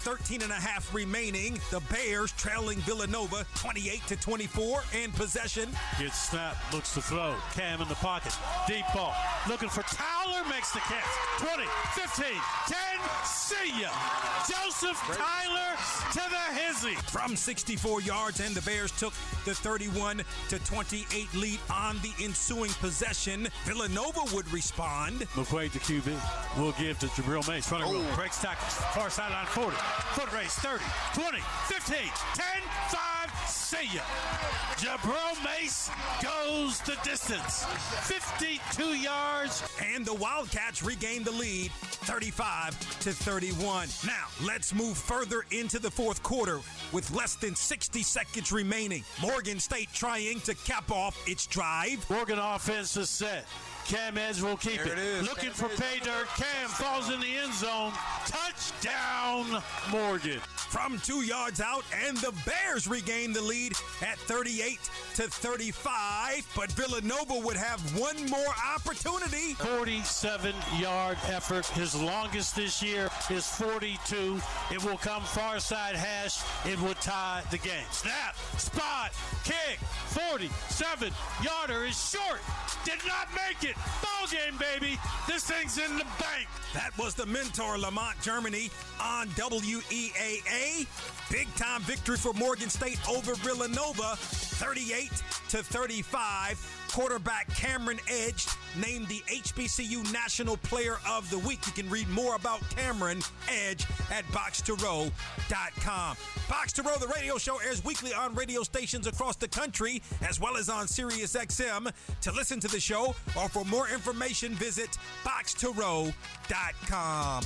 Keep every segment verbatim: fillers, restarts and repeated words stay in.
thirteen and a half remaining. The Bears trailing Villanova twenty-eight to twenty-four in possession. Gets snapped, looks to throw. Cam in the pocket. Deep ball. Looking for Tyler, makes the catch. twenty, fifteen, ten, see ya. Joseph Tyler to the hizzy. From sixty-four yards, and the Bears took the thirty-one to twenty-eight lead on the ensuing possession. Villanova would respond. McQuaid to Q B. Will give to Jabril Mace. Running room. Breaks tackles. Far sideline forty. Foot race thirty, twenty, fifteen, ten, five, see ya. Jabril Mace goes the distance. fifty-two yards. And the Wildcats regain the lead, thirty-five to thirty-one. Now, let's move further into the fourth quarter with less than sixty seconds remaining. Morgan State trying to cap off its drive. Morgan offense is set. Cam Edge will keep There it. it is. Looking Cam for pay dirt. Cam falls in the end zone. Touchdown, Morgan. From two yards out, and the Bears regain the lead at thirty-eight to thirty-five. But Villanova would have one more opportunity. forty-seven yard effort. His longest this year is forty-two. It will come far side hash. It would tie the game. Snap, spot, kick. forty-seven yarder is short. Did not make it. Ball game, baby. This thing's in the bank. That was the Mentor Lamont Germany on W E A A. Big time victory for Morgan State over Villanova, thirty-eight to thirty-five. Quarterback Cameron Edge named the H B C U National Player of the Week. You can read more about Cameron Edge at box to row dot com. Box to Row, the radio show, airs weekly on radio stations across the country, as well as on Sirius X M. To listen to the show or for more information, visit box to row dot com.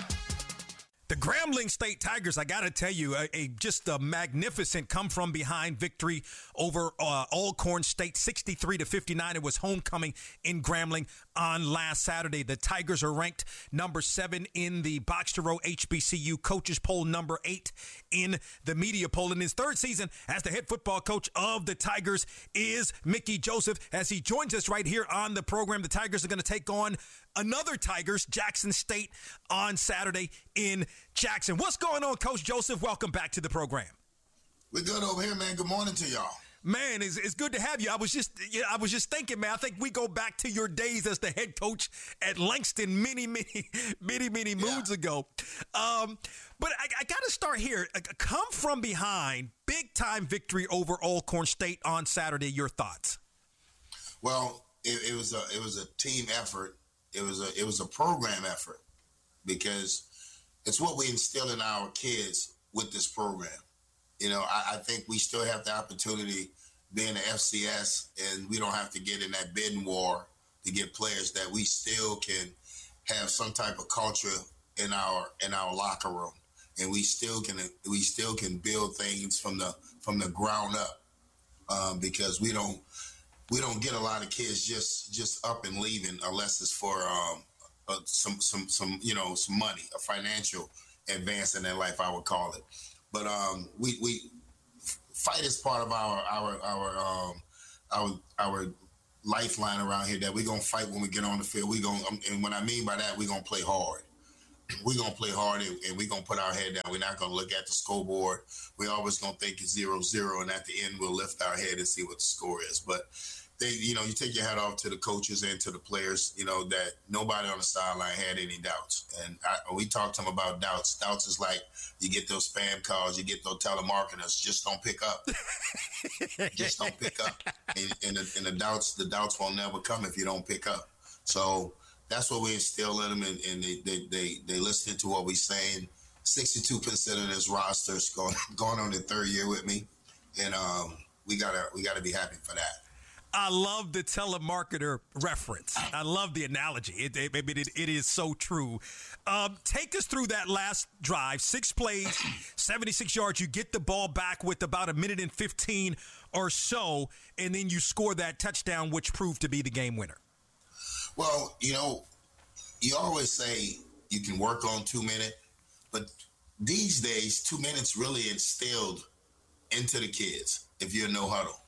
The Grambling State Tigers, I got to tell you, a, a just a magnificent come-from-behind victory over uh, Alcorn State, sixty-three to fifty-nine. It was homecoming in Grambling on last Saturday. The Tigers are ranked number seven in the Box to Row H B C U coaches poll, number eight in the media poll. In his third season as the head football coach of the Tigers is Mickey Joseph. As he joins us right here on the program, the Tigers are going to take on another Tigers, Jackson State, on Saturday in Jackson. What's going on, Coach Joseph? Welcome back to the program. We're good over here, man. Good morning to y'all. Man, it's, it's good to have you. I was just, yeah, I was just thinking, man. I think we go back to your days as the head coach at Langston many, many, many, many moons yeah. ago. Um, but I, I got to start here. Come from behind, big time victory over Alcorn State on Saturday. Your thoughts? Well, it, it was a, it was a team effort. It was a, it was a program effort because it's what we instill in our kids with this program. You know, I, I think we still have the opportunity being an F C S, and we don't have to get in that bidding war to get players, that we still can have some type of culture in our in our locker room, and we still can we still can build things from the from the ground up, um, because we don't we don't get a lot of kids just just up and leaving unless it's for um, uh, some some some you know some money, a financial advance in their life, I would call it. But um, we we fight is part of our our our um, our our lifeline around here. That we're gonna fight when we get on the field. We gonna um, and what I mean by that, we're gonna play hard. We're gonna play hard, and, and we're gonna put our head down. We're not gonna look at the scoreboard. We're always gonna think it's zero zero, and at the end we'll lift our head and see what the score is. But they, you know, you take your hat off to the coaches and to the players. You know that nobody on the sideline had any doubts, and I, we talked to them about doubts. Doubts is like you get those spam calls, you get those telemarketers. Just don't pick up. Just don't pick up, and, and, the, and the doubts, the doubts will never come if you don't pick up. So that's what we instill in them, and, and they, they they they listen to what we're saying. sixty-two percent of this roster is going going on their third year with me, and um, we gotta we gotta be happy for that. I love the telemarketer reference. I love the analogy. It, it, it, it is so true. Um, take us through that last drive. Six plays, seventy-six yards. You get the ball back with about a minute and fifteen or so, and then you score that touchdown, which proved to be the game winner. Well, you know, you always say you can work on two minutes, but these days, two minutes really instilled into the kids if you're no huddle.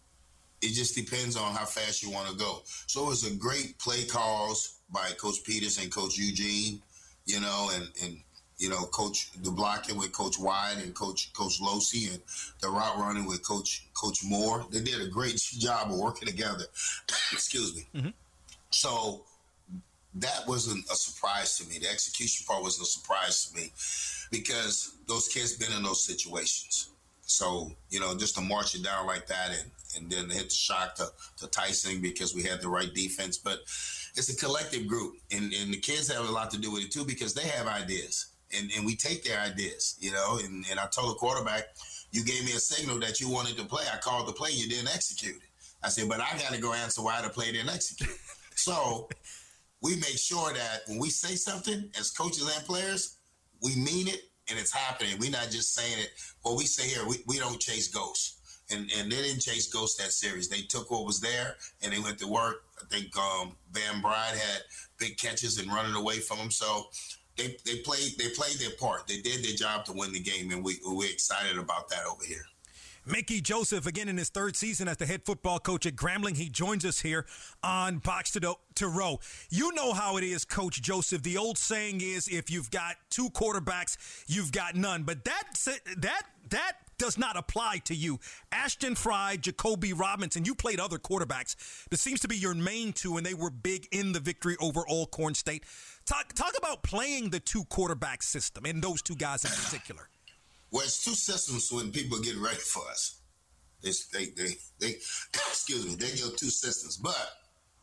It just depends on how fast you want to go. So it was a great play calls by Coach Peters and Coach Eugene, you know, and, and You know, coach the blocking with Coach Wide and Coach Coach Losey, and the route running with Coach Coach Moore. They did a great job of working together. Excuse me. Mm-hmm. So that wasn't a surprise to me. The execution part wasn't a surprise to me because those kids been in those situations. So, you know, just to march it down like that and, and then hit the shock to, to Tyson because we had the right defense. But it's a collective group, and, and the kids have a lot to do with it too because they have ideas. And, and we take their ideas, you know, and, and I told the quarterback, you gave me a signal that you wanted to play. I called the play. You didn't execute it. I said, but I got to go answer why the play didn't execute. So we make sure that when we say something as coaches and players, we mean it and it's happening. We're not just saying it. What we say here, we, we don't chase ghosts. And, and they didn't chase ghosts that series. They took what was there and they went to work. I think um, Van Bride had big catches and running away from them. So They they played they played their part. They did their job to win the game, and we we're excited about that over here. Mickey Joseph, again in his third season as the head football coach at Grambling. He joins us here on Box to, Do- to Row. You know how it is, Coach Joseph. The old saying is, if you've got two quarterbacks, you've got none. But that that that does not apply to you. Ashton Fry, Jacoby Robinson, you played other quarterbacks. This seems to be your main two, and they were big in the victory over Alcorn State. Talk talk about playing the two quarterback system and those two guys in particular. Well, it's two systems when people get ready for us. It's, they, they, they, excuse me, they go two systems, but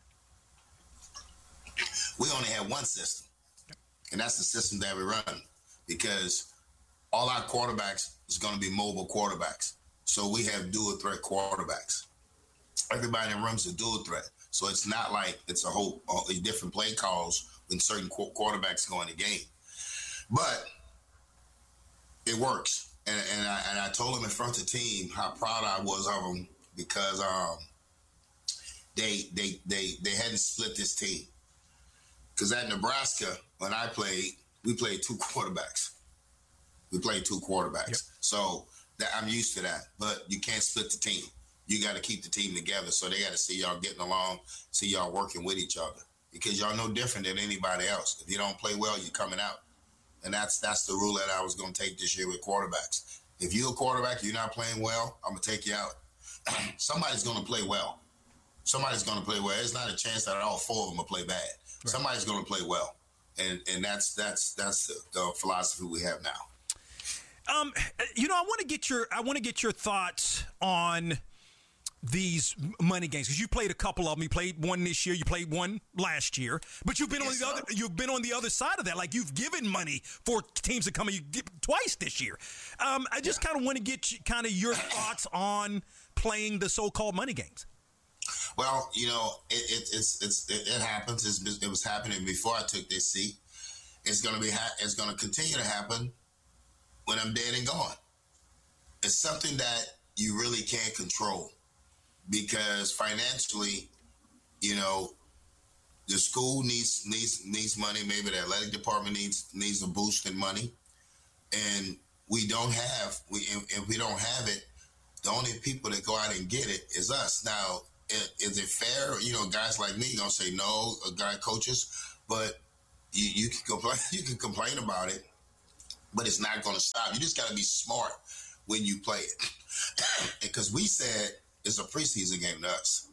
we only have one system, and that's the system that we run because all our quarterbacks is going to be mobile quarterbacks. So we have dual threat quarterbacks. Everybody in the room is a dual threat. So it's not like it's a whole uh, different play calls when certain qu- quarterbacks go in the game. But it works. And, and, I, and I told them in front of the team how proud I was of them because um, they, they, they, they hadn't split this team. Because at Nebraska, when I played, we played two quarterbacks. We played two quarterbacks. Yep. So that, I'm used to that. But you can't split the team. You got to keep the team together. So they got to see y'all getting along, see y'all working with each other. Because y'all no different than anybody else. If you don't play well, you're coming out. And that's that's the rule that I was going to take this year with quarterbacks. If you're a quarterback, you're not playing well, I'm going to take you out. Somebody's going to play well. Somebody's going to play well. There's not a chance that all four of them will play bad. Right. Somebody's going to play well. And and that's that's that's the, the philosophy we have now. Um, you know, I want to get your I want to get your thoughts on these money games because you played a couple of them. You played one this year. You played one last year. But you've been yes, on the sir. other. You've been on the other side of that. Like you've given money for teams that come. You twice this year. Um, I just yeah. kind of want to get kind of your thoughts on playing the so-called money games. Well, you know, it, it, it's it's it, it happens. It's, it was happening before I took this seat. It's gonna be. Ha- it's gonna continue to happen when I'm dead and gone. It's something that you really can't control. Because financially, you know, the school needs needs needs money. Maybe the athletic department needs needs a boost in money, and we don't have. We if we don't have it, the only people that go out and get it is us. Now, is it fair? You know, guys like me gonna say no, guy coaches, but you, you can complain. You can complain about it, but it's not gonna stop. You just gotta be smart when you play it, because we said. It's a preseason game to us,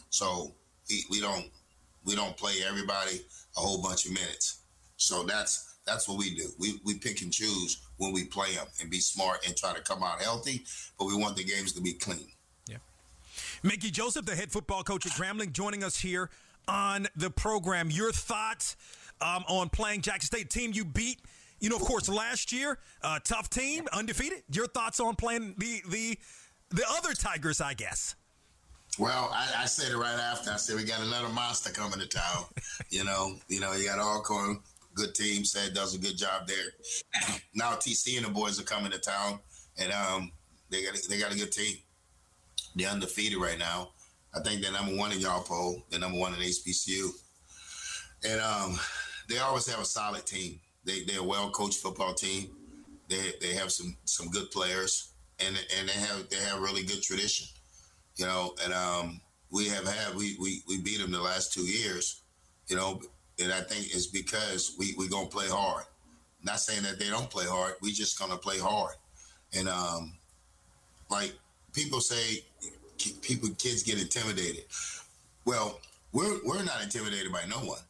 so we, we don't we don't play everybody a whole bunch of minutes. So that's that's what we do. We we pick and choose when we play them and be smart and try to come out healthy. But we want the games to be clean. Yeah. Mickey Joseph, the head football coach at Grambling, joining us here on the program. Your thoughts um, on playing Jackson State, team you beat. You know, of course, last year, uh, tough team, undefeated. Your thoughts on playing the the The other Tigers, I guess. Well, I, I said it right after. I said we got another monster coming to town. you know, you know, you got Alcorn, good team. Said does a good job there. Now T C and the boys are coming to town, and um, they got they got a good team. They're undefeated right now. I think they're number one in y'all poll. They're number one in H B C U, and um, they always have a solid team. They they're a well coached football team. They they have some some good players. And and they have they have really good tradition, you know. And um, we have had we, we we beat them the last two years, you know. And I think it's because we we gonna play hard. Not saying that they don't play hard. We just going to play hard. And, um, like, people say people, kids get intimidated. Well, we're we're not intimidated by no one,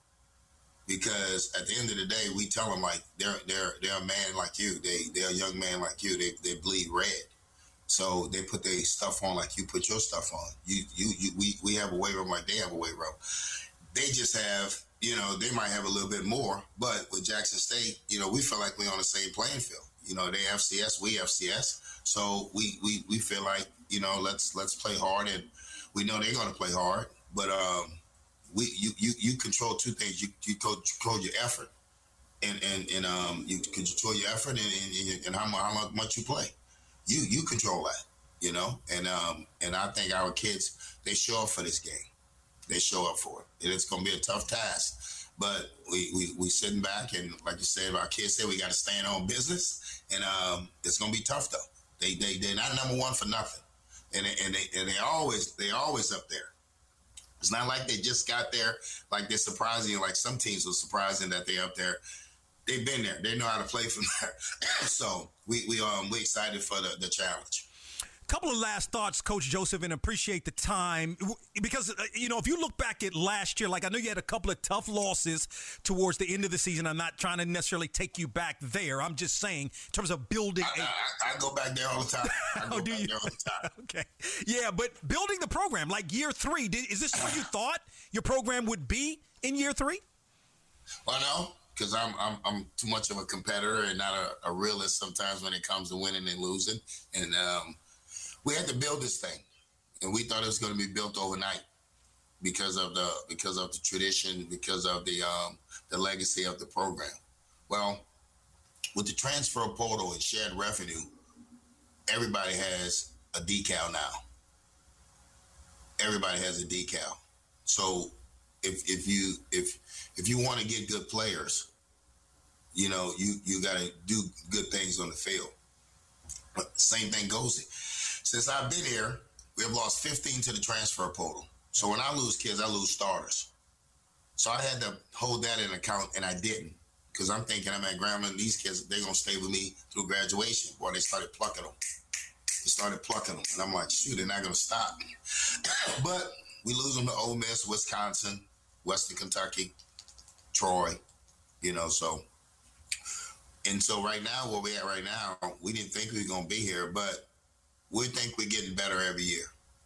because at the end of the day, we tell them, like, they're they're they're a man like you. They they're a young man like you. They they bleed red, so they put their stuff on like you put your stuff on. You you you we we have a weight room like they have a weight room. They just have, you know, they might have a little bit more, but with Jackson State, you know, we feel like we're on the same playing field. You know, they F C S, we F C S. So we, we, we feel like, you know, let's let's play hard, and we know they're going to play hard. But um, we you, you you control two things. You you control your effort, and and and um you control your effort and and, and how, how much you play. You you control that, you know. And um and I think our kids, they show up for this game. They show up for it, and it's going to be a tough task. But we we we sitting back, and like you said, our kids said, we got to stay in on business, and um it's going to be tough though. They they they're not number one for nothing, and they, and they and they always they always up there. It's not like they just got there, like they're surprising, like some teams are surprising that they're up there. They've been there. They know how to play from there. So we we um we excited for the, the challenge. Couple of last thoughts, Coach Joseph, and appreciate the time. Because, uh, you know, if you look back at last year, like I know you had a couple of tough losses towards the end of the season. I'm not trying to necessarily take you back there. I'm just saying in terms of building. I, a- I, I go back there all the time. I go oh, do back you? there all the time. Okay. Yeah, but building the program, like year three, did, is this where you thought your program would be in year three? Well, no, because I'm, I'm I'm too much of a competitor and not a, a realist sometimes when it comes to winning and losing. And, um, we had to build this thing, and we thought it was going to be built overnight because of the because of the tradition, because of the um, the legacy of the program. Well, with the transfer portal and shared revenue, everybody has a decal now. Everybody has a decal. So if if you if if you want to get good players, you know you you got to do good things on the field. But the same thing goes. Since I've been here, we have lost fifteen to the transfer portal. So when I lose kids, I lose starters. So I had to hold that in account, and I didn't, because I'm thinking, I'm at Grambling, these kids, they're going to stay with me through graduation. Boy, they started plucking them. They started plucking them. And I'm like, shoot, they're not going to stop. But we lose them to Ole Miss, Wisconsin, Western Kentucky, Troy, you know, so. And so right now, where we at right now, we didn't think we were going to be here, but we think we're getting better every year.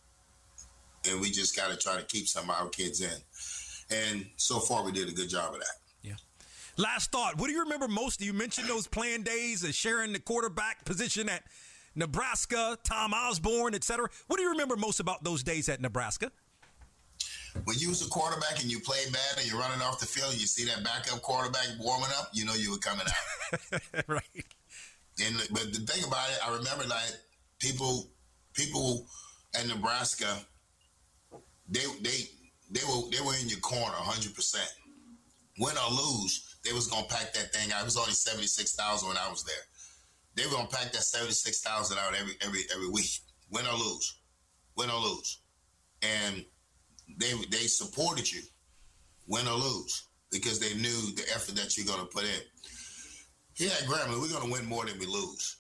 And we just got to try to keep some of our kids in. And so far, we did a good job of that. Yeah. Last thought. What do you remember most? You mentioned those playing days of sharing the quarterback position at Nebraska, Tom Osborne, et cetera. What do you remember most about those days at Nebraska? When you was a quarterback and you played bad and you're running off the field and you see that backup quarterback warming up, you know you were coming out. Right. And but the thing about it, I remember that people people at Nebraska, they they they were they were in your corner one hundred percent. Win or lose, they was gonna pack that thing out. It was only seventy-six thousand when I was there. They were gonna pack that seventy-six thousand out every every every week. Win or lose, win or lose, and they they supported you, win or lose, because they knew the effort that you're gonna put in. Here at Grambling, we're gonna win more than we lose,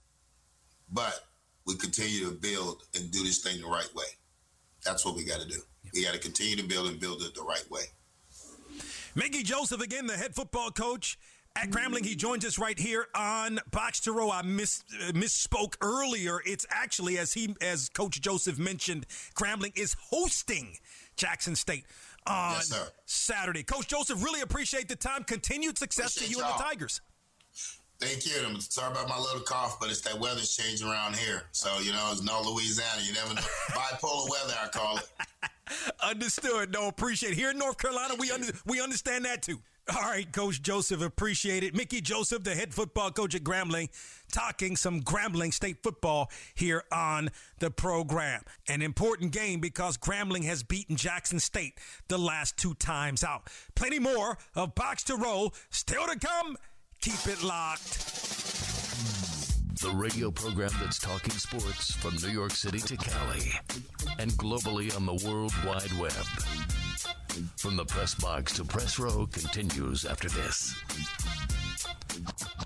but we continue to build and do this thing the right way. That's what we got to do. We got to continue to build and build it the right way. Mickey Joseph, again, the head football coach at Grambling. He joins us right here on Box to Row. I miss, uh, misspoke earlier. It's actually, as he, as Coach Joseph mentioned, Grambling is hosting Jackson State on yes, sir. Saturday. Coach Joseph, really appreciate the time. Continued success Appreciate to you y'all. and the Tigers. Thank you. I'm sorry about my little cough, but it's that weather's changing around here. So, you know, it's no Louisiana. You never know. Bipolar weather, I call it. Understood. No, appreciate it. Here in North Carolina, we under, we understand that too. All right, Coach Joseph, appreciate it. Mickey Joseph, the head football coach at Grambling, talking some Grambling State football here on the program. An important game because Grambling has beaten Jackson State the last two times out. Plenty more of Box to Row still to come. Keep it locked. The radio program that's talking sports from New York City to Cali and globally on the World Wide Web. From the press box to press row continues after this.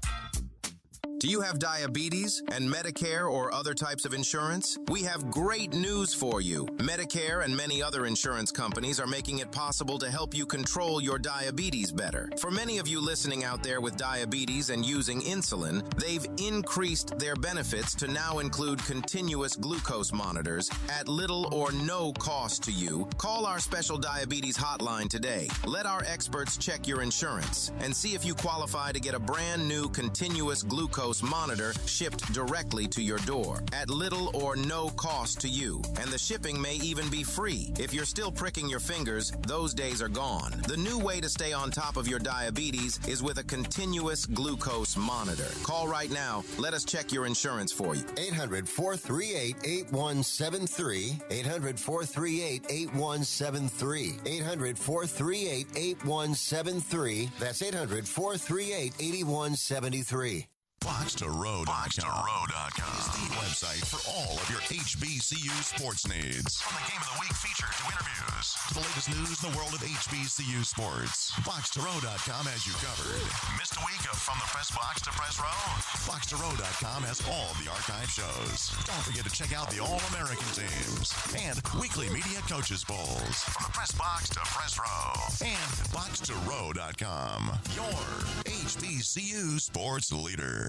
Do you have diabetes and Medicare or other types of insurance? We have great news for you. Medicare and many other insurance companies are making it possible to help you control your diabetes better. For many of you listening out there with diabetes and using insulin, they've increased their benefits to now include continuous glucose monitors at little or no cost to you. Call our special diabetes hotline today. Let our experts check your insurance and see if you qualify to get a brand new continuous glucose monitor shipped directly to your door at little or no cost to you. And the shipping may even be free. If you're still pricking your fingers, those days are gone. The new way to stay on top of your diabetes is with a continuous glucose monitor. Call right now. Let us check your insurance for you. eight hundred, four three eight, eight one seven three. eight hundred, four three eight, eight one seven three. eight hundred, four three eight, eight one seven three. That's eight hundred, four three eight, eight one seven three. Box to Row dot com is the website for all of your H B C U sports needs. From the Game of the Week feature to interviews to the latest news in the world of H B C U sports, Box to Row dot com has you covered. Missed a week of From the Press Box to Press Row? Box to Row dot com has all the archive shows. Don't forget to check out the All-American teams and weekly media coaches polls. From the Press Box to Press Row and Box to Row dot com, your H B C U sports leader.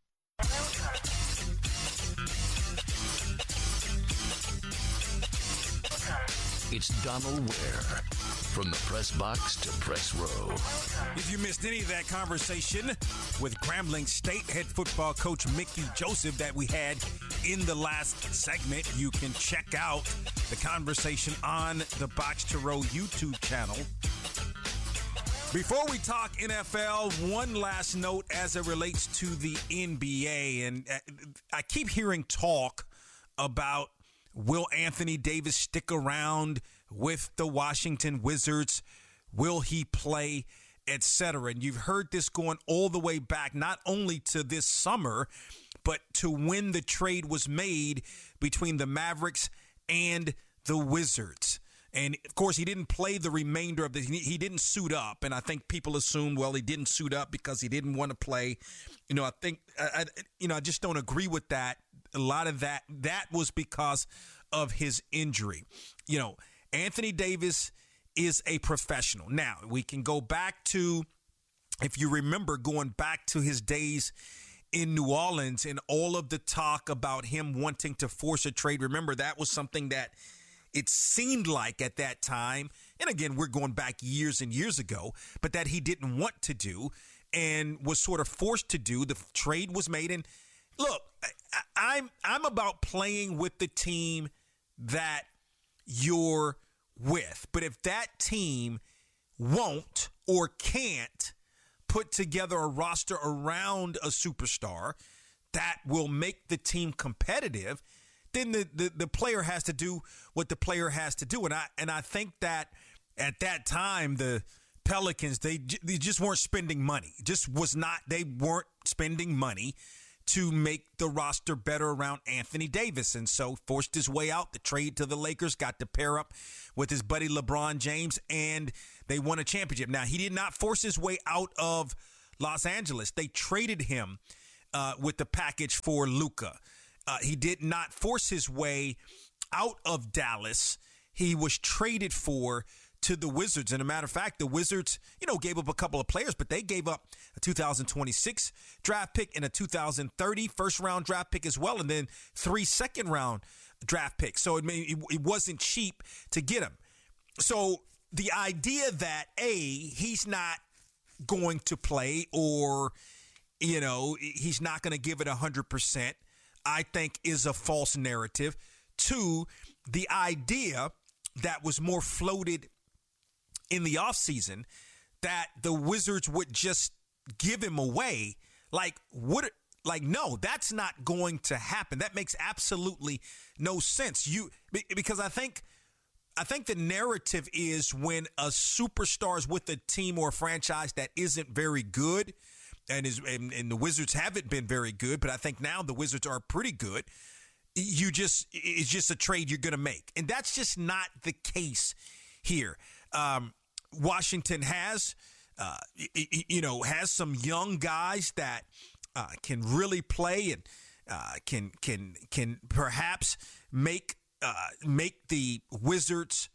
It's Donald Ware from the Press Box to Press Row. If you missed any of that conversation with Grambling State head football coach Mickey Joseph that we had in the last segment, you can check out the conversation on the Box to Row YouTube channel. Before we talk N F L, one last note as it relates to the N B A. And I keep hearing talk about will Anthony Davis stick around with the Washington Wizards? Will he play, et cetera? And you've heard this going all the way back, not only to this summer, but to when the trade was made between the Mavericks and the Wizards. And, of course, he didn't play the remainder of the – he didn't suit up. And I think people assume, well, he didn't suit up because he didn't want to play. You know, I think I, – you know, I just don't agree with that. A lot of that, that was because of his injury. You know, Anthony Davis is a professional. Now, we can go back to – if you remember going back to his days in New Orleans and all of the talk about him wanting to force a trade. Remember, that was something that – it seemed like at that time, and again, we're going back years and years ago, but that he didn't want to do and was sort of forced to do. The trade was made. And look, I, I'm I'm about playing with the team that you're with. But if that team won't or can't put together a roster around a superstar that will make the team competitive, then the, the, the player has to do what the player has to do. And I and I think that at that time, the Pelicans, they, they just weren't spending money. Just was not, they weren't spending money to make the roster better around Anthony Davis. And so forced his way out. The trade to the Lakers, got to pair up with his buddy LeBron James, and they won a championship. Now, he did not force his way out of Los Angeles. They traded him uh, with the package for Luka. Uh, he did not force his way out of Dallas. He was traded for to the Wizards. And a matter of fact, the Wizards, you know, gave up a couple of players, but they gave up a two thousand twenty-six draft pick and a two thousand thirty first round draft pick as well, and then three second round draft picks. So it, may, it wasn't cheap to get him. So the idea that, A, he's not going to play, or, you know, he's not going to give it one hundred percent, I think is a false narrative. Two, the idea that was more floated in the offseason that the Wizards would just give him away. Like, what? Like, no, that's not going to happen. That makes absolutely no sense. You because I think I think the narrative is when a superstar is with a team or a franchise that isn't very good, and is and, and the Wizards haven't been very good, but I think now the Wizards are pretty good. You just it's just a trade you're going to make, and that's just not the case here. Um, Washington has, uh, you know, has some young guys that uh, can really play and uh, can can can perhaps make uh, make the Wizards,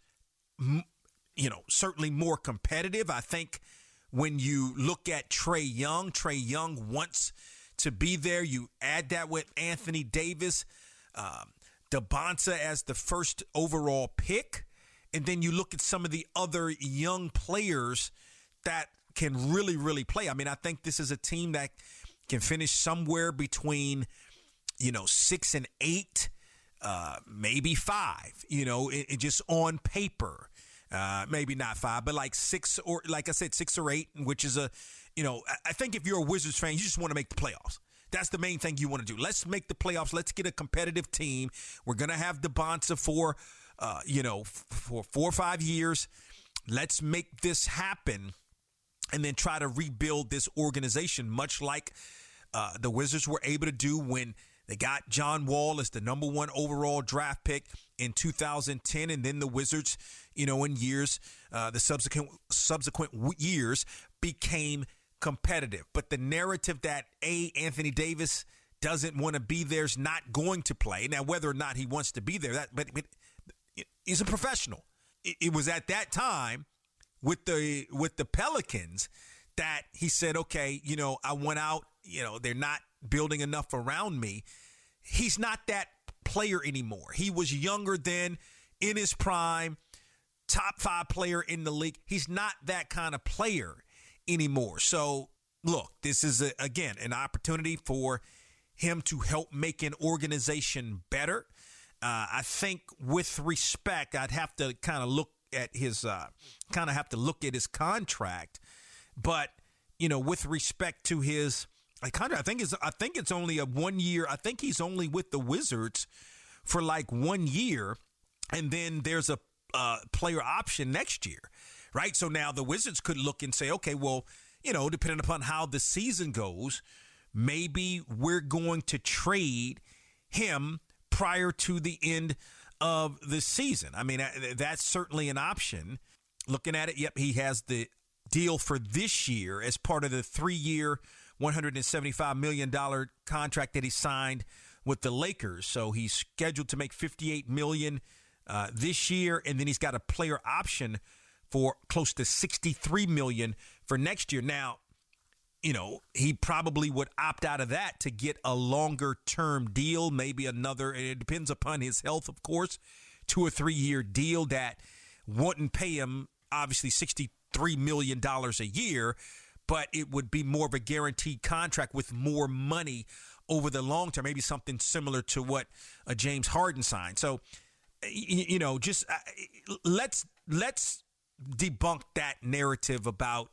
you know, certainly more competitive. I think when you look at Trae Young, Trae Young wants to be there. You add that with Anthony Davis, um, DeBonta as the first overall pick, and then you look at some of the other young players that can really, really play. I mean, I think this is a team that can finish somewhere between, you know, six and eight, uh, maybe five, you know, it, it just on paper. Uh, maybe not five, but like six or, like I said, six or eight, which is a, you know, I think if you're a Wizards fan, you just want to make the playoffs. That's the main thing you want to do. Let's make the playoffs. Let's get a competitive team. We're going to have DeBonta for, uh, you know, for four or five years. Let's make this happen and then try to rebuild this organization, much like uh, the Wizards were able to do when they got John Wall as the number one overall draft pick in two thousand ten, and then the Wizards, you know, in years, uh, the subsequent subsequent years became competitive. But the narrative that A, Anthony Davis doesn't want to be there, is not going to play. Now, whether or not he wants to be there, that but, but he's a professional. It, it was at that time with the with the Pelicans that he said, okay, you know, I went out, you know, they're not building enough around me. He's not that player anymore. He was younger then, in his prime, top five player in the league. He's not that kind of player anymore. So, look, this is, a, again, an opportunity for him to help make an organization better. Uh, I think with respect, I'd have to kind of look at his, uh, kind of have to look at his contract. But, you know, with respect to his, I kind of, I think it's, I think it's only a one year. I think he's only with the Wizards for like one year, and then there's a uh, player option next year, right? So now the Wizards could look and say, okay, well, you know, depending upon how the season goes, maybe we're going to trade him prior to the end of the season. I mean, that's certainly an option. Looking at it, yep, he has the deal for this year as part of the three-year, one hundred seventy-five million dollars contract that he signed with the Lakers. So he's scheduled to make fifty-eight million dollars uh, this year, and then he's got a player option for close to sixty-three million dollars for next year. Now, you know, he probably would opt out of that to get a longer-term deal, maybe another, and it depends upon his health, of course, two or three-year deal that wouldn't pay him, obviously, sixty-three million dollars a year, but it would be more of a guaranteed contract with more money over the long term, maybe something similar to what uh, James Harden signed. So, you, you know, just uh, let's let's debunk that narrative about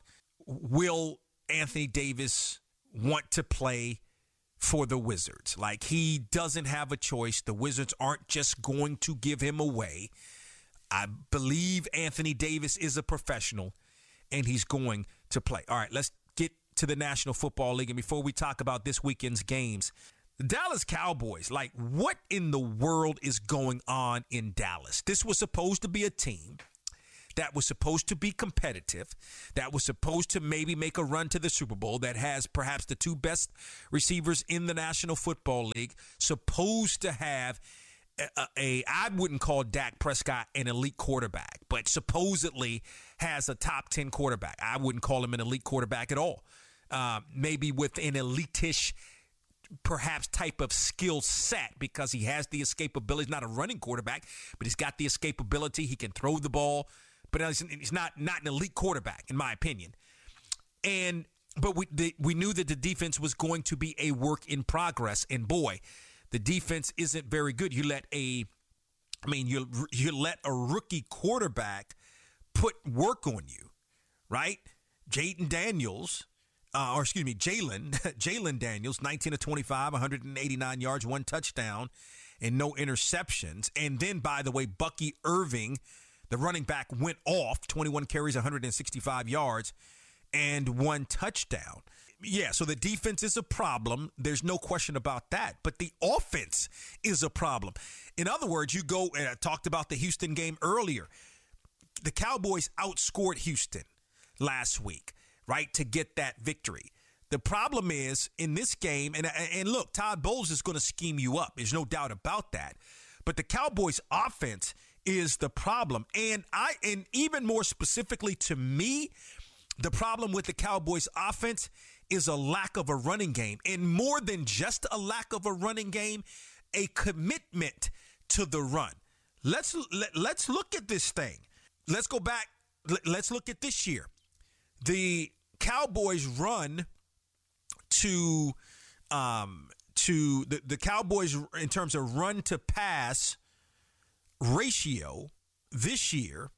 will Anthony Davis want to play for the Wizards. Like, he doesn't have a choice. The Wizards aren't just going to give him away. I believe Anthony Davis is a professional, and he's going to play. All right, let's get to the National Football League. And before we talk about this weekend's games, the Dallas Cowboys, like, what in the world is going on in Dallas? This was supposed to be a team that was supposed to be competitive, that was supposed to maybe make a run to the Super Bowl, that has perhaps the two best receivers in the National Football League, supposed to have A, a, I wouldn't call Dak Prescott an elite quarterback, but supposedly has a top ten quarterback. I wouldn't call him an elite quarterback at all. Uh, maybe with an elite-ish, perhaps, type of skill set, because he has the escapability. He's not a running quarterback, but he's got the escapability. He can throw the ball, but he's not, not an elite quarterback, in my opinion. And but we the, we knew that the defense was going to be a work in progress, and boy, the defense isn't very good. You let a, I mean, you you let a rookie quarterback put work on you, right? Jayden Daniels, uh, or excuse me, Jalen, Jalen Daniels, nineteen of twenty-five, one hundred eighty-nine yards, one touchdown, and no interceptions. And then, by the way, Bucky Irving, the running back, went off, twenty-one carries, one hundred sixty-five yards, and one touchdown. Yeah, so the defense is a problem. There's no question about that. But the offense is a problem. In other words, you go, and I talked about the Houston game earlier. The Cowboys outscored Houston last week, right, to get that victory. The problem is in this game, and, and look, Todd Bowles is going to scheme you up. There's no doubt about that. But the Cowboys' offense is the problem. And I, and even more specifically to me, the problem with the Cowboys' offense is a lack of a running game. And more than just a lack of a running game, a commitment to the run. Let's let, let's look at this thing. Let's go back. Let's look at this year. The Cowboys run to um, to the, the Cowboys in terms of run to pass ratio this year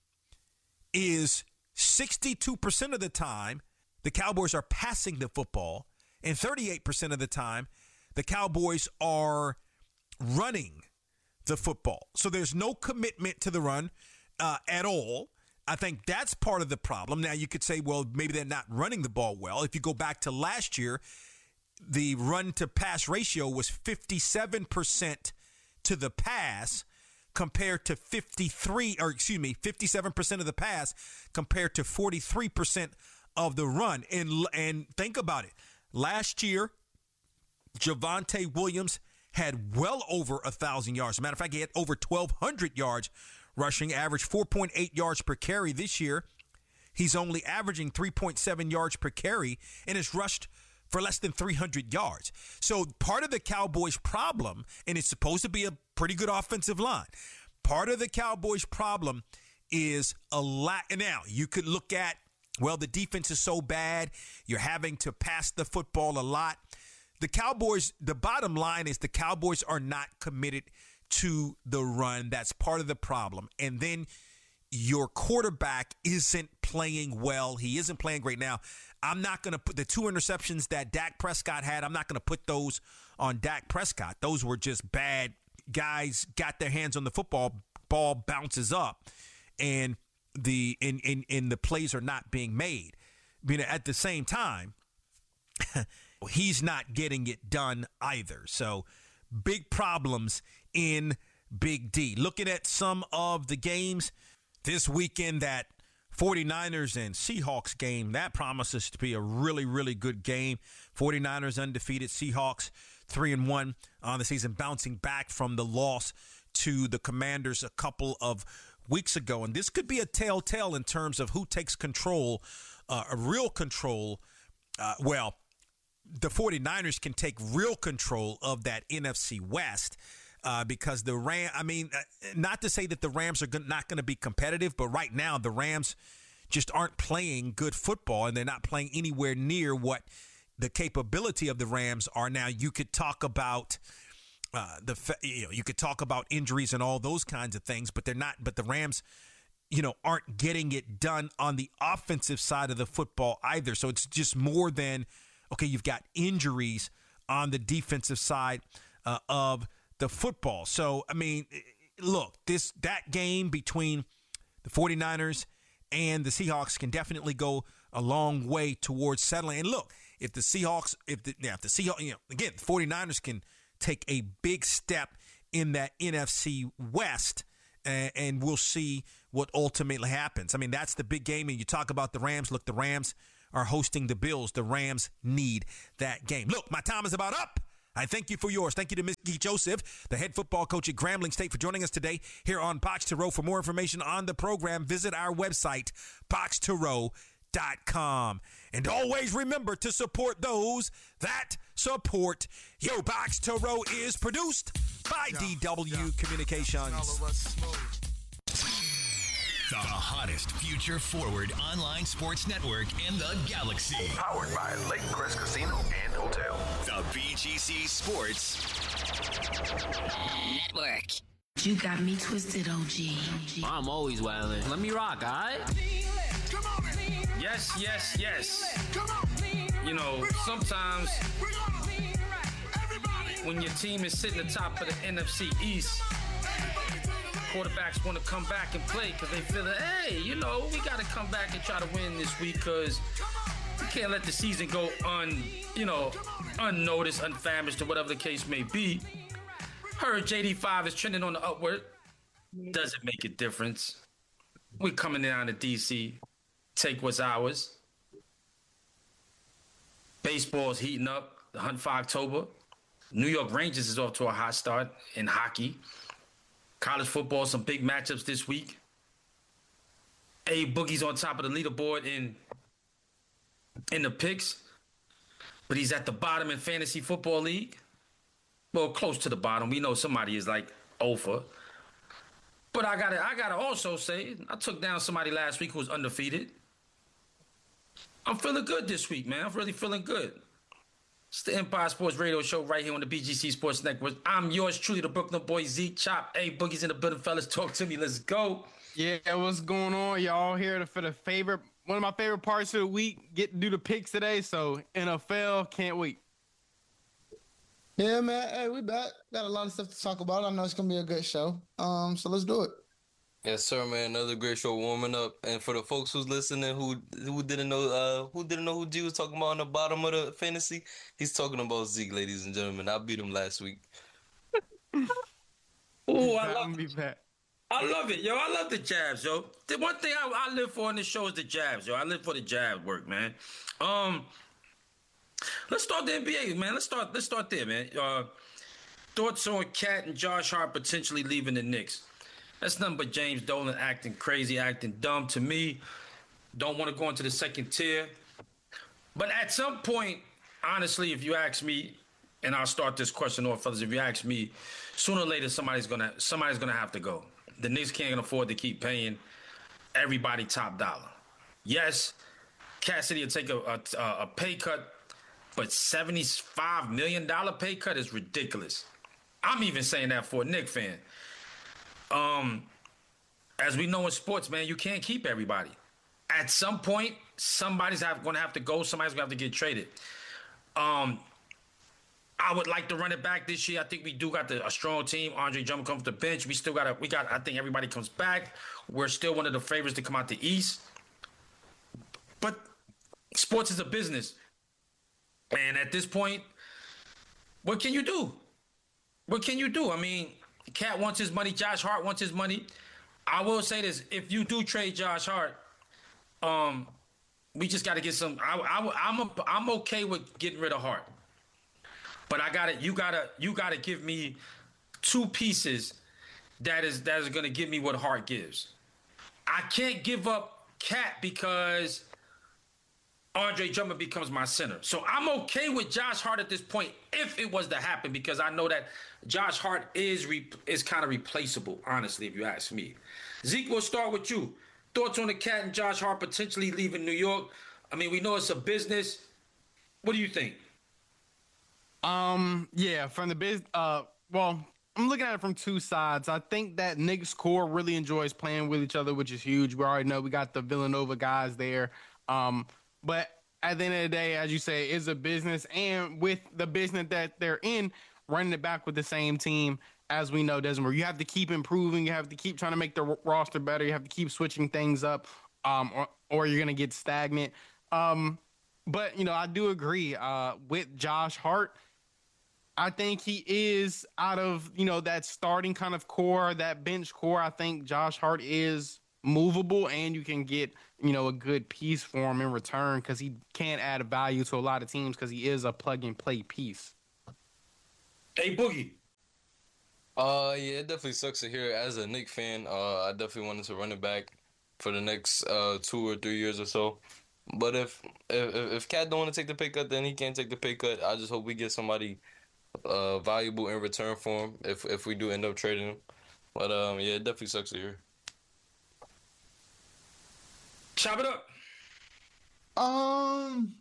is sixty-two percent of the time the Cowboys are passing the football, and thirty-eight percent of the time the Cowboys are running the football. So there's no commitment to the run uh, at all. I think that's part of the problem. Now, you could say, well, maybe they're not running the ball well. If you go back to last year, the run-to-pass ratio was fifty-seven percent to the pass compared to fifty-three, or excuse me, fifty-seven percent of the pass compared to forty-three percent of the run. And, and think about it. Last year, Javonte Williams had well over one thousand yards. As a matter of fact, he had over twelve hundred yards rushing, averaged four point eight yards per carry. This year, he's only averaging three point seven yards per carry and has rushed for less than three hundred yards. So part of the Cowboys' problem, and it's supposed to be a pretty good offensive line, part of the Cowboys' problem is a lack. And now you could look at, well, the defense is so bad, you're having to pass the football a lot. The Cowboys, the bottom line is the Cowboys are not committed to the run. That's part of the problem. And then your quarterback isn't playing well. He isn't playing great. Now, I'm not going to put the two interceptions that Dak Prescott had, I'm not going to put those on Dak Prescott. Those were just bad. Guys got their hands on the football, ball bounces up, and the in in, in the plays are not being made. I mean, at the same time, he's not getting it done either. So big problems in Big D. Looking at some of the games this weekend, that 49ers and Seahawks game, that promises to be a really, really good game. 49ers undefeated, Seahawks three and one on the season, bouncing back from the loss to the Commanders a couple of weeks ago. And this could be a telltale in terms of who takes control, uh, a real control. Uh, well, the 49ers can take real control of that N F C West uh, because the Ram, I mean, uh, not to say that the Rams are go- not going to be competitive, but right now the Rams just aren't playing good football, and they're not playing anywhere near what the capability of the Rams are. Now, you could talk about uh, the, you know, you could talk about injuries and all those kinds of things, but they're not, but the Rams, you know, aren't getting it done on the offensive side of the football either. So it's just more than, okay, you've got injuries on the defensive side uh, of the football. So, I mean, look, this that game between the 49ers and the Seahawks can definitely go a long way towards settling. And look, if the Seahawks, if the, yeah, if the Seahawks, you know, again, the 49ers can take a big step in that N F C West, and, and we'll see what ultimately happens. I mean, that's the big game. And you talk about the Rams. Look, the Rams are hosting the Bills. The Rams need that game. Look, my time is about up. I thank you for yours. Thank you to Mickey Joseph, the head football coach at Grambling State, for joining us today here on Box to Row. For more information on the program, visit our website, box to row dot com. And always remember to support those that support you. Box to Row is produced by D W Communications. The hottest future-forward online sports network in the galaxy. Powered by Lake Crest Casino and Hotel. The B G C Sports Network. You got me twisted, O G. I'm always wildin'. Let me rock, all right? Yes, yes, yes. You know, sometimes when your team is sitting atop of the N F C East, quarterbacks want to come back and play because they feel that, hey, you know, we got to come back and try to win this week because we can't let the season go un, you know, unnoticed, unfamished, or whatever the case may be. Heard J D five is trending on the upward. Doesn't make a difference. We're coming down to D C. Take what's ours. Baseball's heating up. The hunt for October. New York Rangers is off to a hot start in hockey. College football, some big matchups this week. A Boogie's on top of the leaderboard in in the picks, but he's at the bottom in Fantasy Football League. Well, close to the bottom. We know somebody is like over. But I gotta, I gotta also say, I took down somebody last week who was undefeated. I'm feeling good this week, man. I'm really feeling good. It's the Empire Sports Radio Show right here on the B G C Sports Network. I'm yours truly, the Brooklyn boy, Zeke Chop. Hey, Boogie's in the building, fellas. Talk to me. Let's go. Yeah, what's going on? Y'all here for the favorite, one of my favorite parts of the week. Get to do the picks today, so N F L, can't wait. Yeah, man. Hey, we back. Got a lot of stuff to talk about. I know it's going to be a good show. Um, so let's do it. Yes, sir, man. Another great show warming up. And for the folks who's listening who who didn't know uh who didn't know who G was talking about on the bottom of the fantasy, he's talking about Zeke, ladies and gentlemen. I beat him last week. Oh, I love it. I love it, yo. I love the jabs, yo. The one thing I, I live for in this show is the jabs, yo. I live for the jab work, man. Um, let's start the N B A, man. Let's start. Let's start there, man. Uh, thoughts on Cat and Josh Hart potentially leaving the Knicks? That's nothing but James Dolan acting crazy, acting dumb to me. Don't want to go into the second tier. But at some point, honestly, if you ask me, and I'll start this question off, fellas. If you ask me, sooner or later somebody's gonna somebody's gonna have to go. The Knicks can't afford to keep paying everybody top dollar. Yes, Cassidy will take a, a, a pay cut, but seventy-five million dollars pay cut is ridiculous. I'm even saying that for a Knicks fan. Um, as we know in sports, man, you can't keep everybody. At some point, somebody's going to have to go. Somebody's going to have to get traded. Um, I would like to run it back this year. I think we do got the, a strong team. Andre Drummond comes from the bench. We still got a, we got, I think everybody comes back. We're still one of the favorites to come out the East. But sports is a business. And at this point, what can you do? What can you do? I mean, Cat wants his money. Josh Hart wants his money. I will say this. If you do trade Josh Hart, um, we just got to get some. I, I, I'm a, I'm okay with getting rid of Hart. But I got to you got to you got to give me two pieces that is that is going to give me what Hart gives. I can't give up Cat because Andre Drummond becomes my center. So I'm okay with Josh Hart at this point if it was to happen, because I know that Josh Hart is re- is kind of replaceable, honestly, if you ask me. Zeke, we'll start with you. Thoughts on the Cat and Josh Hart potentially leaving New York? I mean, we know it's a business. What do you think? Um, yeah, from the biz, uh, well, I'm looking at it from two sides. I think that Knicks core really enjoys playing with each other, which is huge. We already know we got the Villanova guys there. Um, but at the end of the day, as you say, it's a business, and with the business that they're in, running it back with the same team, as we know, doesn't work. You have to keep improving. You have to keep trying to make the roster better. You have to keep switching things up, um, or, or you're going to get stagnant. Um, but, you know, I do agree uh, with Josh Hart. I think he is out of, you know, that starting kind of core, that bench core. I think Josh Hart is movable, and you can get, you know, a good piece for him in return, because he can add a value to a lot of teams because he is a plug-and-play piece. Hey, Boogie. Uh, yeah, it definitely sucks to hear. As a Knicks fan, uh, I definitely wanted to run it back for the next uh, two or three years or so. But if if if Cat don't want to take the pay cut, then he can't take the pay cut. I just hope we get somebody uh, valuable in return for him if if we do end up trading him. But um, yeah, it definitely sucks to hear. Chop it up. Um.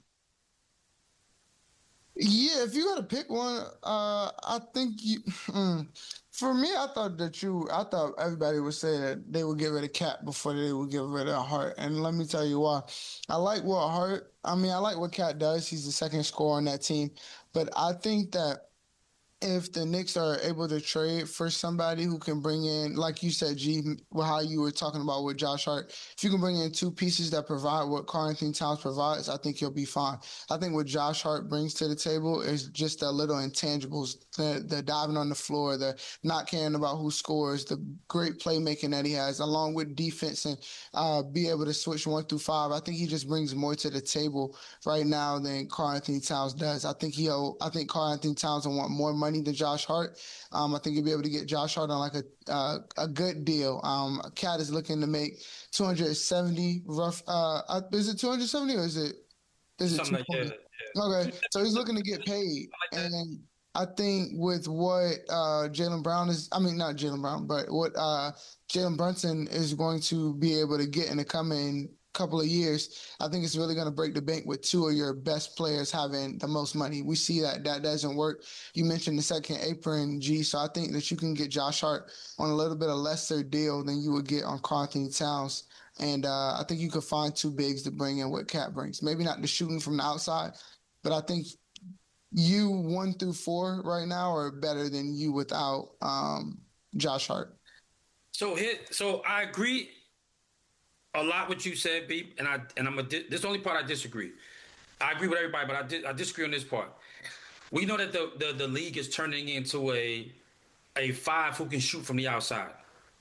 Yeah, if you got to pick one, uh, I think you. Mm, for me, I thought that you. I thought everybody would say that they would get rid of Cat before they would get rid of Hart, and let me tell you why. I like what Hart. I mean, I like what Cat does. He's the second scorer on that team, but I think that if the Knicks are able to trade for somebody who can bring in, like you said, G, how you were talking about with Josh Hart, if you can bring in two pieces that provide what Karl-Anthony Towns provides, I think you'll be fine. I think what Josh Hart brings to the table is just the little intangibles, the, the diving on the floor, the not caring about who scores, the great playmaking that he has, along with defense and uh, be able to switch one through five. I think he just brings more to the table right now than Karl-Anthony Towns does. I think he'll. I think Karl-Anthony Towns will want more money than Josh Hart. Um, I think you'll be able to get Josh Hart on like a uh, a good deal. Um, Cat is looking to make two hundred seventy rough. Uh, is it two hundred seventy or is it is it Something like that. Yeah. Okay, so he's looking to get paid, like and I think with what uh, Jaylen Brown is, I mean not Jaylen Brown, but what uh, Jalen Brunson is going to be able to get in the coming couple of years, I think it's really going to break the bank with two of your best players having the most money. We see that that doesn't work. You mentioned the second apron, G, so I think that you can get Josh Hart on a little bit of lesser deal than you would get on Karl-Anthony Towns. And uh, I think you could find two bigs to bring in what Cat brings. Maybe not the shooting from the outside, but I think you one through four right now are better than you without um, Josh Hart. So hit. So I agree a lot what you said, Beep, and I and I'm a. This is the only part I disagree. I agree with everybody, but I di- I disagree on this part. We know that the, the the league is turning into a a five who can shoot from the outside.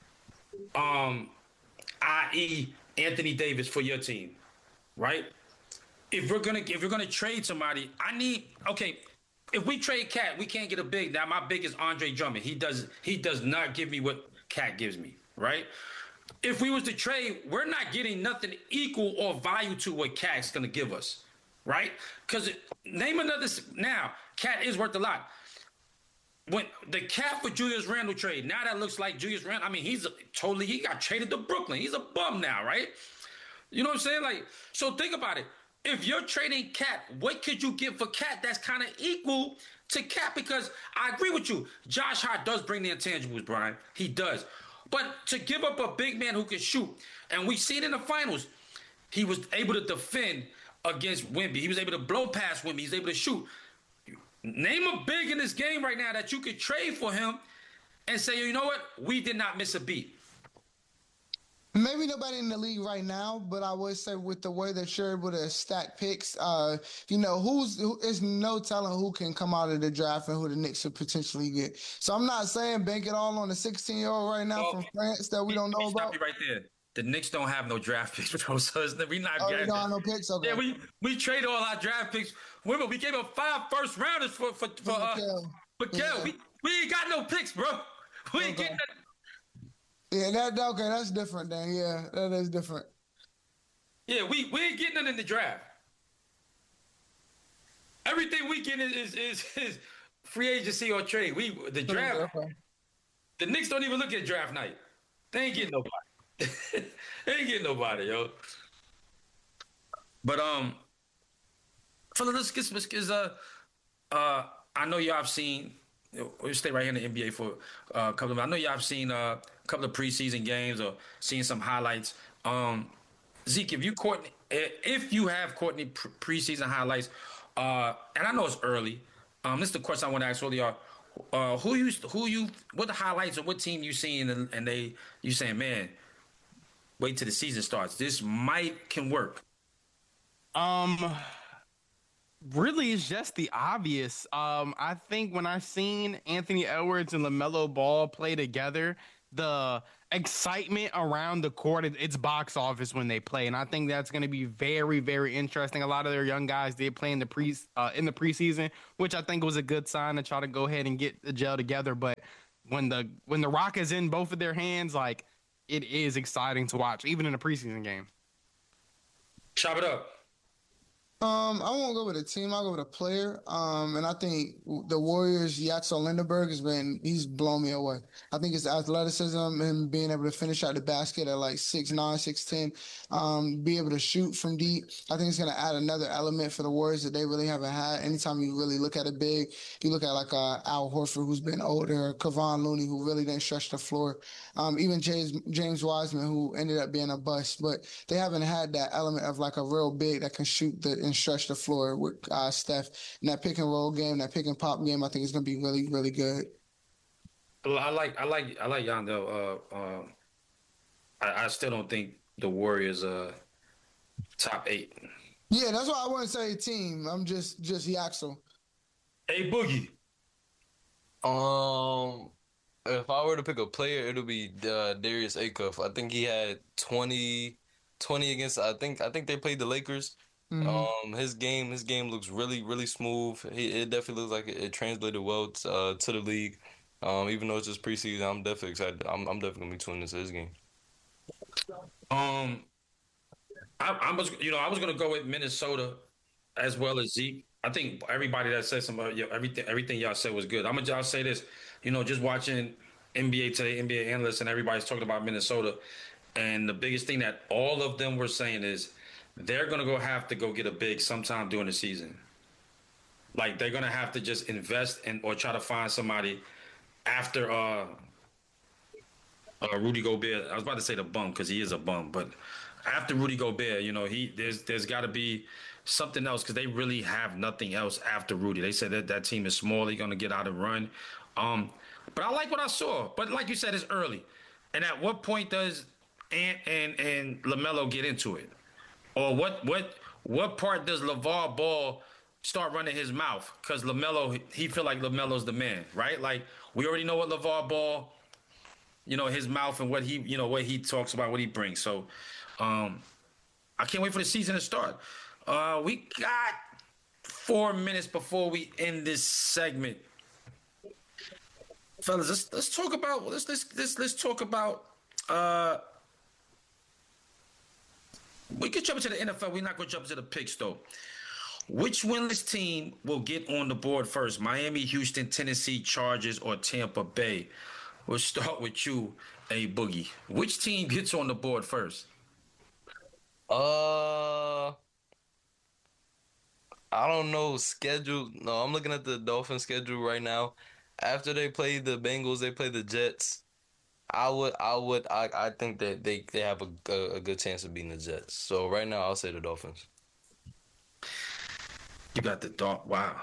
Um, that is. Anthony Davis for your team, right? If we're gonna if we're gonna trade somebody, I need okay. If we trade Cat, we can't get a big. Now my big is Andre Drummond. He does he does not give me what Cat gives me, right? If we was to trade, we're not getting nothing equal or value to what Cat's gonna give us, right? Because name another now, Cat is worth a lot. When the Cat for Julius Randle trade, now that looks like Julius Randle. I mean, he's a, totally he got traded to Brooklyn. He's a bum now, right? You know what I'm saying? Like, so think about it. If you're trading Cat, what could you get for Cat that's kind of equal to Cat? Because I agree with you, Josh Hart does bring the intangibles, Brian. He does. But to give up a big man who can shoot, and we seen in the finals, he was able to defend against Wemby. He was able to blow past Wemby. He's able to shoot. Name a big in this game right now that you could trade for him and say, you know what? We did not miss a beat. Maybe nobody in the league right now, but I would say with the way that you're able to stack picks, uh, you know, who's who, there's no telling who can come out of the draft and who the Knicks could potentially get. So I'm not saying bank it all on a sixteen-year-old right now oh, from France that we don't know about. Right there. The Knicks don't have no draft picks, bro. So it's, we not. Oh, we don't have no picks. Okay. Yeah, we we trade all our draft picks. Remember, we gave up five first rounders for for for. Uh, but yeah. we we ain't got no picks, bro. We ain't okay. getting that. Yeah, that okay. That's different, then. Yeah, that is different. Yeah, we, we ain't getting nothing in the draft. Everything we get is is, is is free agency or trade. We the draft. Okay. The Knicks don't even look at draft night. They ain't getting nobody. They ain't getting nobody, yo. But um, fella, let's get some. Is uh, uh, I know y'all have seen. We'll stay right here in the N B A for uh, a couple of. I know y'all have seen uh, a couple of preseason games or seen some highlights. Um, Zeke, if you Courtney, if you have Courtney preseason highlights, uh, and I know it's early. Um, this is the question I want to ask all y'all. Uh, who you who you what the highlights or what team you seen and, and they you saying, man, wait till the season starts. This might can work. Um, really, it's just the obvious. Um, I think when I seen Anthony Edwards and LaMelo Ball play together, the excitement around the court, it, it's box office when they play, and I think that's going to be very, very interesting. A lot of their young guys did play in the pre uh, in the preseason, which I think was a good sign to try to go ahead and get the gel together. But when the when the rock is in both of their hands, like, it is exciting to watch, even in a preseason game. Chop it up. Um, I won't go with a team. I'll go with a player. Um, and I think the Warriors, Yaxel Lindenberg has been, he's blown me away. I think his athleticism and being able to finish out the basket at like six nine, six ten, um, be able to shoot from deep. I think it's going to add another element for the Warriors that they really haven't had. Anytime you really look at a big, you look at like uh, Al Horford, who's been older, Kevon Looney, who really didn't stretch the floor. Um, even James, James Wiseman, who ended up being a bust, but they haven't had that element of like a real big that can shoot the and stretch the floor with uh, Steph. And that pick and roll game, that pick and pop game, I think is going to be really, really good. Well, I like, I like, I like Yandel. Uh, uh, I, I still don't think the Warriors are top eight. Yeah, that's why I wouldn't say team. I'm just just Yaxel. Hey, Boogie. Um, if I were to pick a player, it'll be uh, Darius Acuff. I think he had twenty, twenty against. I think I think they played the Lakers. Mm-hmm. Um, his game, his game looks really, really smooth. He, it definitely looks like it, it translated well to, uh, to the league. Um, even though it's just preseason, I'm definitely excited. I'm, I'm definitely gonna be tuning into his game. Um, I, I was, you know, I was gonna go with Minnesota as well as Zeke. I think everybody that said some, yeah, everything, everything y'all said was good. I'm gonna just say this, you know, just watching N B A Today, N B A analysts, and everybody's talking about Minnesota, and the biggest thing that all of them were saying is they're gonna go have to go get a big sometime during the season. Like they're gonna have to just invest in or try to find somebody after uh, uh Rudy Gobert. I was about to say the bum because he is a bum, but after Rudy Gobert, you know, he there's there's got to be something else because they really have nothing else after Rudy. They said that that team is small. They're going to get out and run. Um, but I like what I saw. But like you said, it's early. And at what point does Ant and, and LaMelo get into it? Or what what what part does LeVar Ball start running his mouth? Because LaMelo, he feel like LaMelo's the man, right? Like, we already know what LeVar Ball, you know, his mouth and what he, you know, what he talks about, what he brings. So, um, I can't wait for the season to start. Uh, we got four minutes before we end this segment, fellas. Let's let's talk about let's let's let's, let's talk about. Uh, we could jump into the N F L. We're not going to jump into the picks though. Which winless team will get on the board first? Miami, Houston, Tennessee, Chargers, or Tampa Bay? We'll start with you, A Boogie. Which team gets on the board first? Uh, I don't know schedule. No, I'm looking at the Dolphins schedule right now. After they play the Bengals, they play the Jets. I would, I would, I, I think that they, they have a, a, a good chance of beating the Jets. So right now, I'll say the Dolphins. You got the dog. Wow.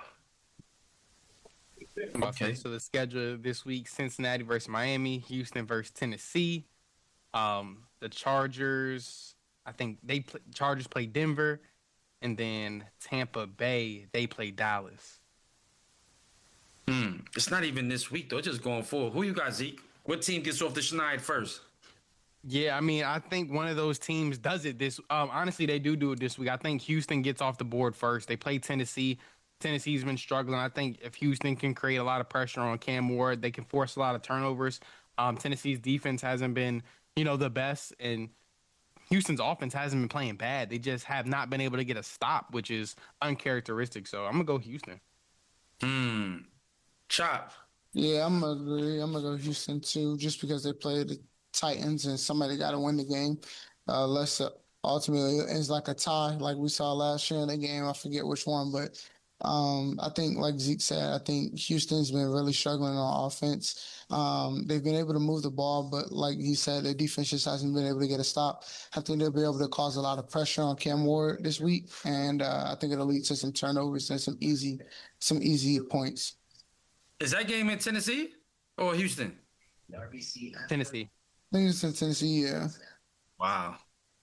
Okay. So the schedule this week: Cincinnati versus Miami, Houston versus Tennessee. Um, the Chargers. I think they play, Chargers play Denver, and then Tampa Bay they play Dallas. Hmm. It's not even this week though. It's just going forward. Who you got, Zeke? What team gets off the schneid first? Yeah, I mean, I think one of those teams does it this. Um, honestly, they do do it this week. I think Houston gets off the board first. They play Tennessee. Tennessee's been struggling. I think if Houston can create a lot of pressure on Cam Ward, they can force a lot of turnovers. Um, Tennessee's defense hasn't been, you know, the best, and Houston's offense hasn't been playing bad. They just have not been able to get a stop, which is uncharacteristic. So I'm gonna go Houston. Hmm. Chop. Yeah, I'm gonna agree. I'm gonna go Houston too, just because they play the Titans and somebody got to win the game. Uh, unless uh, ultimately it's like a tie, like we saw last year in the game. I forget which one, but um, I think, like Zeke said, I think Houston's been really struggling on offense. Um, they've been able to move the ball, but like he said, their defense just hasn't been able to get a stop. I think they'll be able to cause a lot of pressure on Cam Ward this week, and uh, I think it'll lead to some turnovers and some easy, some easy points. Is that game in Tennessee or Houston? Tennessee. I think it's in Tennessee, yeah. Wow.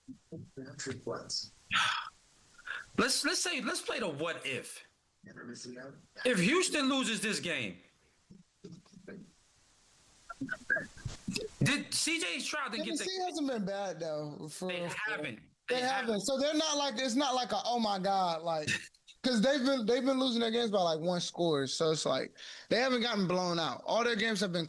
Let's let's say let's play the what if. If Houston loses this game, did C J Stroud didn't get the? Tennessee hasn't been bad though. For, they for, haven't. They, they haven't. haven't. So they're not like it's not like a oh my god like. Because they've been they've been losing their games by like one score, so it's like they haven't gotten blown out. All their games have been